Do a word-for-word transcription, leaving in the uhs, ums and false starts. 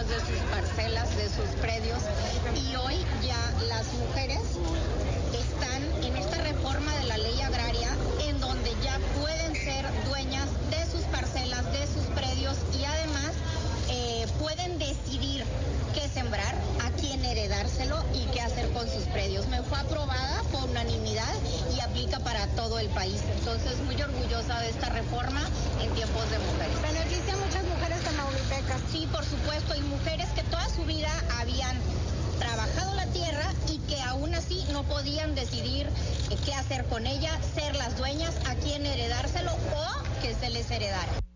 dueñas de sus parcelas, de sus predios, y hoy ya las mujeres están en esta reforma de la ley agraria en donde ya pueden ser dueñas de sus parcelas, de sus predios y además eh, pueden decidir qué sembrar, a quién heredárselo y qué hacer con sus predios. Me fue aprobada por unanimidad y aplica para todo el país. Entonces, muy orgullosa de esta reforma en tiempos de mujeres. ¿Beneficia a muchas mujeres tamaulipecas? Sí, por supuesto, y mujeres que toda su vida habían trabajado la tierra y que aún así no podían decidir eh, qué hacer con ella, ser las dueñas, a quién heredárselo o que se les heredara.